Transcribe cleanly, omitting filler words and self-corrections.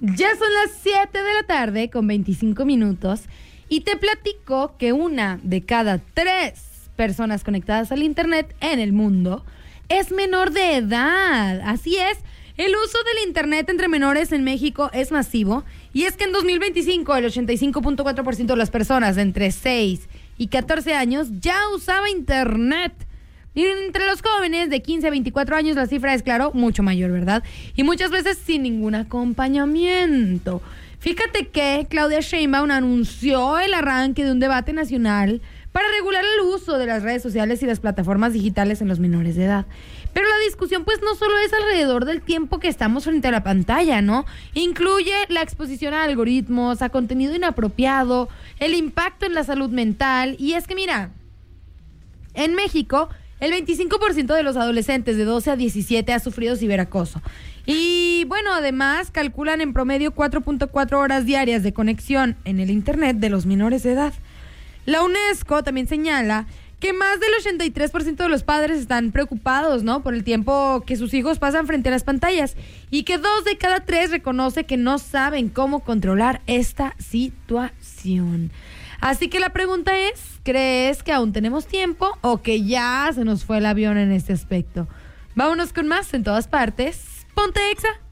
Ya son las 7 de la tarde con 25 minutos y te platico que 1 de cada 3 personas conectadas al internet en el mundo es menor de edad. Así es, el uso del internet entre menores en México es masivo y es que en 2025 el 85.4% de las personas de entre 6 y 14 años ya usaba internet. Y entre los jóvenes de 15 a 24 años la cifra es, claro, mucho mayor, ¿verdad? Y muchas veces sin ningún acompañamiento. Fíjate que Claudia Sheinbaum anunció el arranque de un debate nacional para regular el uso de las redes sociales y las plataformas digitales en los menores de edad. Pero la discusión pues no solo es alrededor del tiempo que estamos frente a la pantalla, ¿no? Incluye la exposición a algoritmos, a contenido inapropiado, el impacto en la salud mental. Y es que mira, en México el 25% de los adolescentes de 12 a 17 ha sufrido ciberacoso. Y bueno, además calculan en promedio 4.4 horas diarias de conexión en el internet de los menores de edad. La UNESCO también señala que más del 83% de los padres están preocupados, ¿no?, por el tiempo que sus hijos pasan frente a las pantallas y que 2 de cada 3 reconoce que no saben cómo controlar esta situación. Así que la pregunta es, ¿crees que aún tenemos tiempo o que ya se nos fue el avión en este aspecto? Vámonos con más en todas partes. Ponte Exa.